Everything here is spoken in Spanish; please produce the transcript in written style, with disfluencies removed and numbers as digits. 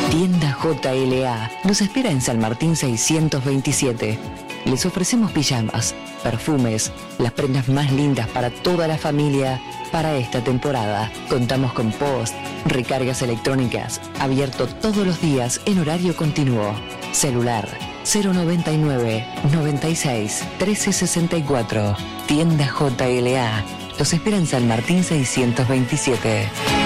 Tienda JLA nos espera en San Martín 627. Les ofrecemos pijamas, perfumes, las prendas más lindas para toda la familia para esta temporada. Contamos con post, recargas electrónicas, abierto todos los días en horario continuo. Celular 099 96 1364. Tienda JLA. Los espera en San Martín 627.